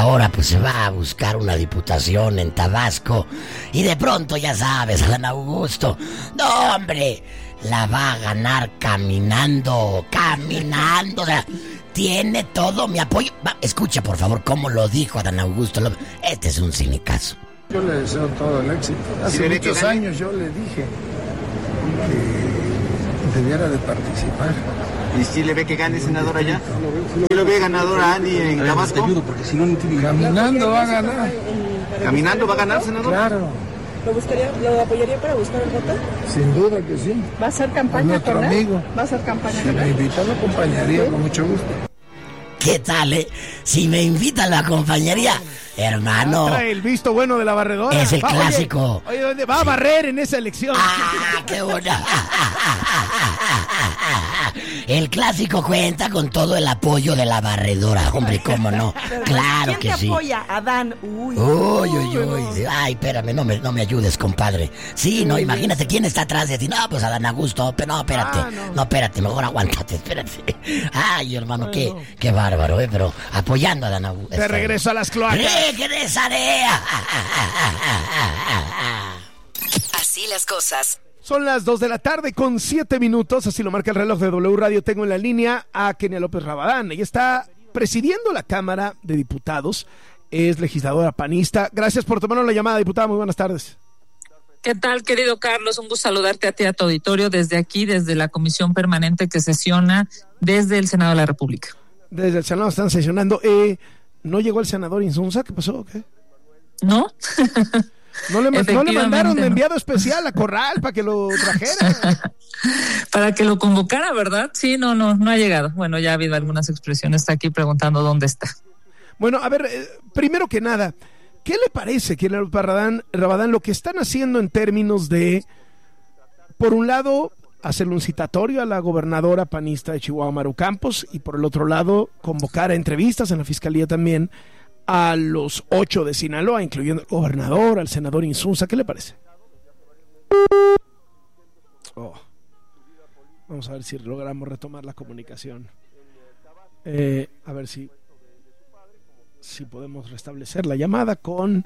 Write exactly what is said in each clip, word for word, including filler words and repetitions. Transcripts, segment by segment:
ahora pues se va a buscar una diputación en Tabasco y de pronto, ya sabes, Adán Augusto, no hombre, la va a ganar caminando, caminando, o sea, tiene todo mi apoyo. Va, escucha por favor cómo lo dijo Adán Augusto López. Este es un cinicazo. Yo le deseo todo el éxito. Hace muchos años yo le dije que debiera de participar. ¿Y si le ve que gane senador allá? ¿Si lo ve ganador a Ani en Tabasco? Caminando va a ganar. ¿Caminando va a ganar, senador? Claro. ¿Lo buscaría, lo apoyaría para buscar el voto? Sin duda que sí. ¿Va a hacer campaña con él? amigo. ¿Va a hacer campaña si con él? Si me invita, lo acompañaría, ¿sí? Con mucho gusto. ¿Qué tal, eh? Si me invitan, lo acompañaría. Hermano. Trae el visto bueno de la barredora. Es el va, clásico. Oye, oye, ¿dónde va a barrer en esa elección? ¡Ah, qué buena! El clásico cuenta con todo el apoyo de la barredora. Hombre, cómo no. Claro que sí. ¿Quién te apoya? Adán. Uy. Uy, uy, uy. Ay, espérame, no me, no me ayudes, compadre. Sí, no, imagínate quién está atrás de ti. No, pues Adán Augusto. Pero no, espérate. Ah, no. no, espérate, mejor aguántate, espérate. Ay, hermano, Ay, qué, no. qué bárbaro, ¿eh? Pero apoyando a Adán Augusto. Te regreso a las cloacas. ¡Regresaré! Así las cosas. Son las dos de la tarde con siete minutos, así lo marca el reloj de W Radio. Tengo en la línea a Kenia López Rabadán. Ella está presidiendo la Cámara de Diputados, es legisladora panista. Gracias por tomarnos la llamada, diputada. Muy buenas tardes. ¿Qué tal, querido Carlos? Un gusto saludarte a ti y a tu auditorio desde aquí, desde la comisión permanente que sesiona desde el Senado de la República. Desde el Senado están sesionando. Eh, ¿No llegó el senador Insunza? ¿Qué pasó? ¿Qué? ¿No? ¿No le, ¿No le mandaron de enviado especial a Corral para que lo trajera? Para que lo convocara, ¿verdad? Sí, no, no, no ha llegado. Bueno, ya ha habido algunas expresiones, está aquí preguntando dónde está. Bueno, a ver, eh, primero que nada, ¿qué le parece, Kenia López Rabadán, Rabadán, lo que están haciendo en términos de, por un lado, hacerle un citatorio a la gobernadora panista de Chihuahua, Maru Campos, y por el otro lado, convocar a entrevistas en la fiscalía también a los ocho de Sinaloa, incluyendo al gobernador, al senador Insunza? ¿Qué le parece? Oh. Vamos a ver si logramos retomar la comunicación. Eh, a ver si, si podemos restablecer la llamada con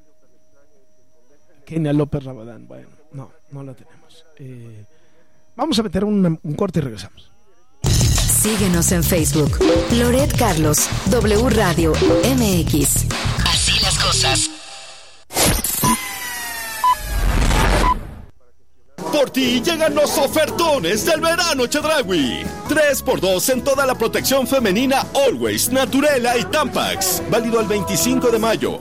Kenia López Rabadán. Bueno, no, no la tenemos. Eh, vamos a meter un, un corte y regresamos. Síguenos en Facebook. Loret Carlos, W Radio M X. Así las cosas. Por ti llegan los ofertones del verano Chedraui. tres por dos en toda la protección femenina Always, Naturela y Tampax. Válido al veinticinco de mayo.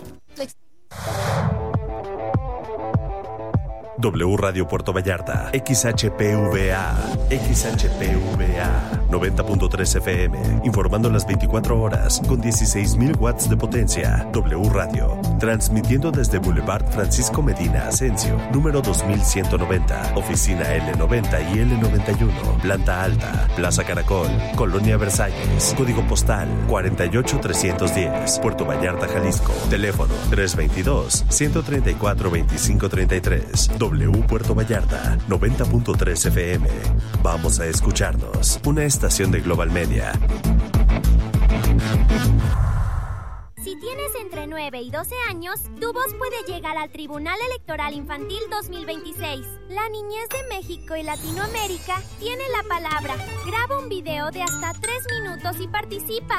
W Radio Puerto Vallarta, X H P V A, X H P V A, noventa punto tres F M, informando las veinticuatro horas con dieciséis mil watts de potencia. W Radio, transmitiendo desde Boulevard Francisco Medina Asensio, número dos mil ciento noventa, oficina L noventa y L noventa y uno, planta alta, Plaza Caracol, Colonia Versalles, código postal cuarenta y ocho trescientos diez, Puerto Vallarta, Jalisco, teléfono tres veintidós, ciento treinta y cuatro, veinticinco treinta y tres. W Puerto Vallarta, noventa punto tres F M. Vamos a escucharnos. Una estación de Global Media. Si tienes entre nueve y doce años, tu voz puede llegar al Tribunal Electoral Infantil dos mil veintiséis. La niñez de México y Latinoamérica tiene la palabra. Graba un video de hasta tres minutos y participa.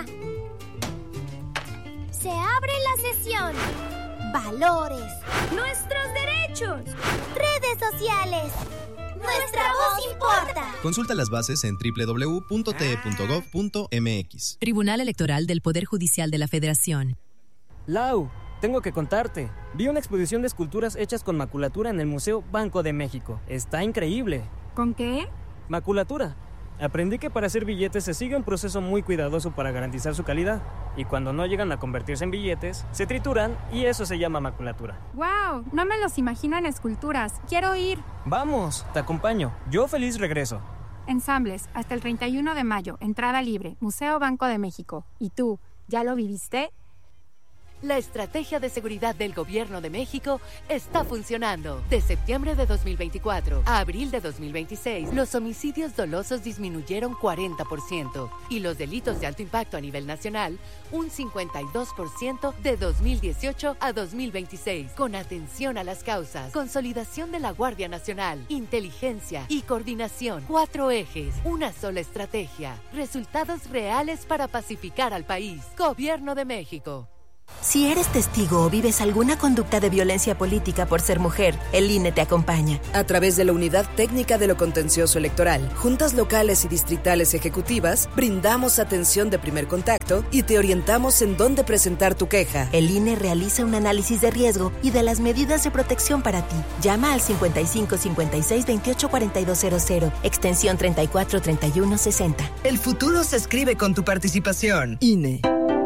Se abre la sesión. Valores. Nuestros derechos. Redes sociales. Nuestra voz importa. Consulta las bases en doble u doble u doble u punto t e punto gov punto m x. Tribunal Electoral del Poder Judicial de la Federación. Lau, tengo que contarte. Vi una exposición de esculturas hechas con maculatura en el Museo Banco de México. Está increíble. ¿Con qué? Maculatura. Aprendí que para hacer billetes se sigue un proceso muy cuidadoso para garantizar su calidad. Y cuando no llegan a convertirse en billetes, se trituran y eso se llama maculatura. ¡Wow! No me los imagino en esculturas. ¡Quiero ir! Vamos, te acompaño. Yo feliz regreso. Ensambles, hasta el treinta y uno de mayo. Entrada libre. Museo Banco de México. ¿Y tú, ya lo viviste? La estrategia de seguridad del Gobierno de México está funcionando. De septiembre de dos mil veinticuatro a abril de dos mil veintiséis, los homicidios dolosos disminuyeron cuarenta por ciento y los delitos de alto impacto a nivel nacional un cincuenta y dos por ciento de dos mil dieciocho a dos mil veintiséis. Con atención a las causas, consolidación de la Guardia Nacional, inteligencia y coordinación. Cuatro ejes, una sola estrategia. Resultados reales para pacificar al país. Gobierno de México. Si eres testigo o vives alguna conducta de violencia política por ser mujer, el I N E te acompaña. A través de la Unidad Técnica de lo Contencioso Electoral, juntas locales y distritales ejecutivas, brindamos atención de primer contacto y te orientamos en dónde presentar tu queja. El I N E realiza un análisis de riesgo y de las medidas de protección para ti. Llama al cincuenta y cinco cincuenta y seis veintiocho cuarenta y dos cero cero, extensión treinta y cuatro treinta y uno sesenta. El futuro se escribe con tu participación. I N E.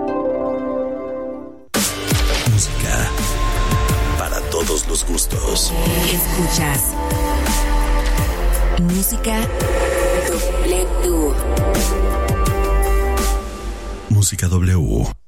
Música para todos los gustos. Escuchas Música W. Música W.